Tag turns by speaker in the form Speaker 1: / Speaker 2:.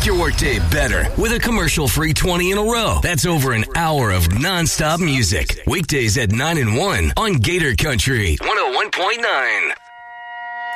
Speaker 1: your workday better with a commercial-free 20 in a row. That's over an hour of nonstop music. Weekdays at 9 and 1 on Gator Country 101.9.